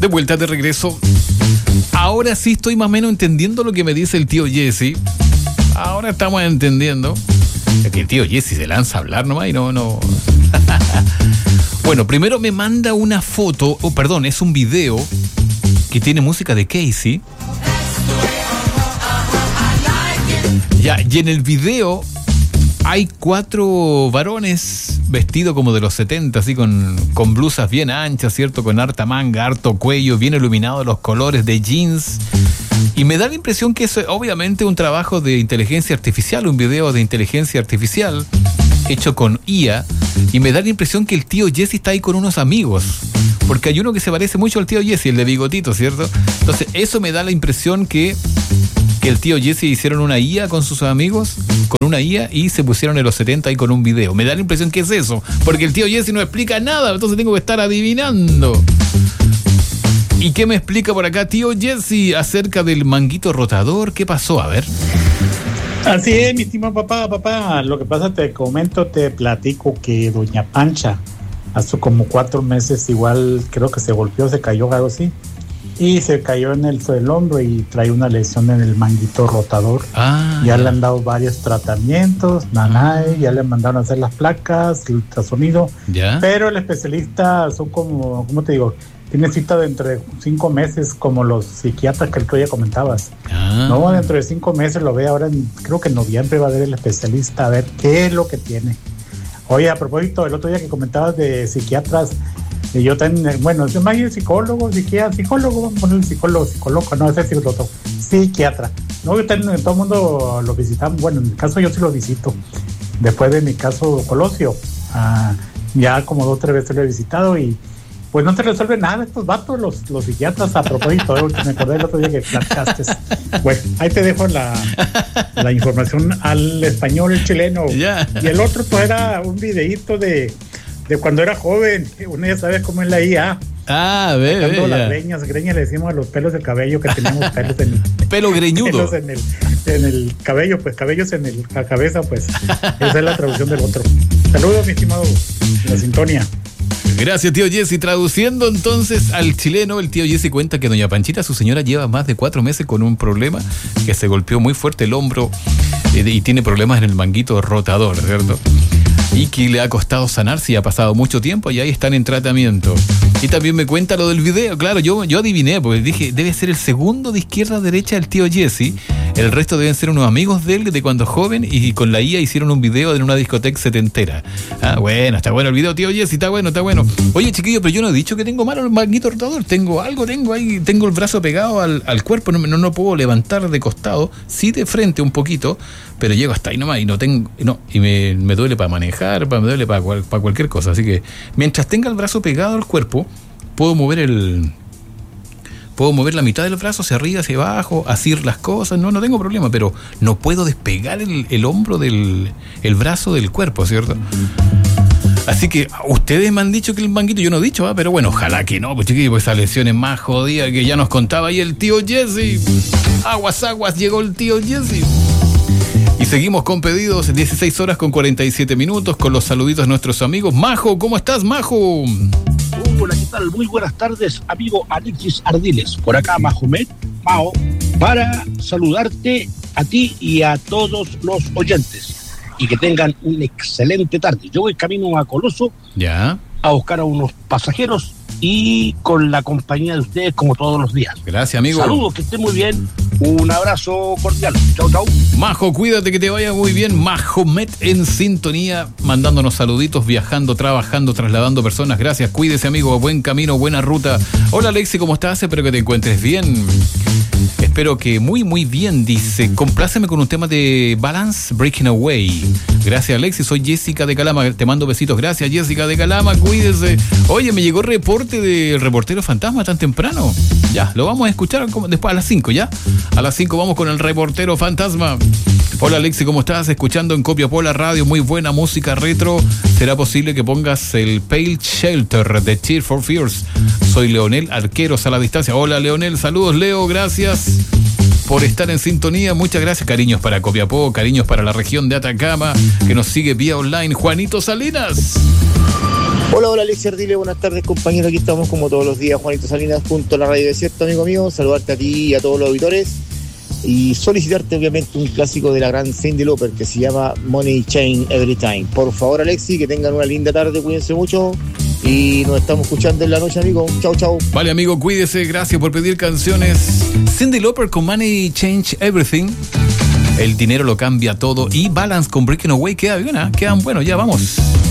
De vuelta, de regreso. Ahora sí estoy más o menos entendiendo lo que me dice el tío Jesse. Ahora estamos entendiendo. Es que el tío Jesse se lanza a hablar nomás y no. Bueno, primero me manda una foto, es un video que tiene música de Casey. Ya, y en el video hay 4 varones vestidos como de los 70, así con blusas bien anchas, ¿cierto? Con harta manga, harto cuello, bien iluminados los colores de jeans. Y me da la impresión que eso es obviamente un trabajo de inteligencia artificial, un video de inteligencia artificial hecho con IA. Y me da la impresión que el tío Jesse está ahí con unos amigos. Porque hay uno que se parece mucho al tío Jesse, el de bigotito, ¿cierto? Entonces eso me da la impresión que el tío Jesse hicieron una IA con sus amigos, con una IA, y se pusieron en los 70 ahí con un video. Me da la impresión que es eso, porque el tío Jesse no explica nada, entonces tengo que estar adivinando. ¿Y qué me explica por acá tío Jesse acerca del manguito rotador? ¿Qué pasó? A ver. Así es, mi estimado papá. Lo que pasa, te platico que doña Pancha, hace como 4 meses igual, creo que se golpeó, se cayó, algo así. Y se cayó en el hombro y trae una lesión en el manguito rotador. Ya le han dado varios tratamientos, ya le mandaron a hacer las placas, el ultrasonido. Pero el especialista son como, ¿cómo te digo? Tiene cita dentro de 5 meses, como los psiquiatras que tú ya comentabas. No, dentro de 5 meses lo ve ahora, creo que en noviembre va a ver el especialista a ver qué es lo que tiene. Oye, a propósito, el otro día que comentabas de psiquiatras, yo también, bueno, yo me imagino psicólogo, vamos a poner psicólogo, no, ese es el otro, psiquiatra. No, yo también, todo el mundo lo visitamos, bueno, en mi caso yo sí lo visito. Después de mi caso Colosio, ya como 2 o 3 veces lo he visitado y pues no te resuelve nada estos vatos, los psiquiatras, a propósito, me acordé el otro día que platicaste. Bueno, ahí te dejo la información al español chileno. Y el otro pues era un videíto de cuando era joven. Uno ya sabe cómo es la IA. Las greñas le decimos a los pelos del cabello, que tenemos pelos en el pelo greñudo. Pelos en el cabello, pues cabellos en la cabeza, pues esa es la traducción del otro. Saludos, mi estimado, la sintonía. Gracias, tío Jesse. Traduciendo entonces al chileno, el tío Jesse cuenta que doña Panchita, su señora, lleva más de 4 meses con un problema, que se golpeó muy fuerte el hombro y tiene problemas en el manguito rotador, ¿cierto? Y que le ha costado sanarse y ha pasado mucho tiempo y ahí están en tratamiento. Y también me cuenta lo del video. Claro, yo adiviné, porque dije, debe ser el segundo de izquierda a derecha del tío Jesse. El resto deben ser unos amigos de él de cuando joven, y con la IA hicieron un video en una discoteca setentera. Bueno, está bueno el video, tío Jesse, está bueno. Oye, chiquillo, pero yo no he dicho que tengo malo el manguito rotador. Tengo el brazo pegado al cuerpo, no puedo levantar de costado, sí de frente un poquito, pero llego hasta ahí nomás y me duele para manejar, me duele para cualquier cosa. Así que mientras tenga el brazo pegado al cuerpo, puedo mover la mitad del brazo hacia arriba, hacia abajo, asir las cosas, no tengo problema, pero no puedo despegar el hombro el brazo del cuerpo, ¿cierto? Así que ustedes me han dicho que el manguito, yo no he dicho, pero bueno, ojalá que no, pues chiquillos, pues esa lesión es más jodida que ya nos contaba ahí el tío Jesse. Aguas, llegó el tío Jesse. Y seguimos con pedidos, 16 horas con 47 minutos, con los saluditos de nuestros amigos. Majo, ¿cómo estás, Majo? Hola, ¿qué tal? Muy buenas tardes, amigo Alexis Ardiles. Por acá, Mahomet, Mao, para saludarte a ti y a todos los oyentes. Y que tengan una excelente tarde. Yo voy camino a Coloso a buscar a unos pasajeros y con la compañía de ustedes como todos los días. Gracias, amigo. Saludos, que estén muy bien. Un abrazo cordial. Chau. Majo, cuídate, que te vaya muy bien. Mahomet en sintonía, mandándonos saluditos, viajando, trabajando, trasladando personas. Gracias, cuídese, amigo. Buen camino, buena ruta. Hola, Alexi, ¿cómo estás? Espero que te encuentres bien. Espero que muy, muy bien, dice. Compláceme con un tema de Balance, Breaking Away. Gracias, Alexi. Soy Jessica de Calama. Te mando besitos. Gracias, Jessica de Calama. Cuídese. Oye, me llegó reporte del reportero fantasma tan temprano. Ya, lo vamos a escuchar después a las 5, ¿ya? A las 5 vamos con el reportero fantasma. Hola, Alexi, ¿cómo estás? Escuchando en Copiapó la radio, muy buena música retro. ¿Será posible que pongas el Pale Shelter de Tears for Fears? Soy Leonel Arqueros a la distancia. Hola, Leonel, saludos, Leo, gracias por estar en sintonía. Muchas gracias, cariños para Copiapó, cariños para la región de Atacama, que nos sigue vía online. Juanito Salinas. Hola Alexis Ardile, buenas tardes compañeros, aquí estamos como todos los días, Juanito Salinas junto a la Radio Desierto, amigo mío, saludarte a ti y a todos los auditores y solicitarte obviamente un clásico de la gran Cyndi Lauper que se llama Money Chain Every Time. Por favor Alexis, que tengan una linda tarde, cuídense mucho y nos estamos escuchando en la noche, amigo. Chau, chau. Vale, amigo, cuídese, gracias por pedir canciones. Cyndi Lauper con Money Change Everything. El dinero lo cambia todo. Y Balance con Breaking Away queda bien, ¿eh? Quedan buenos, ya vamos.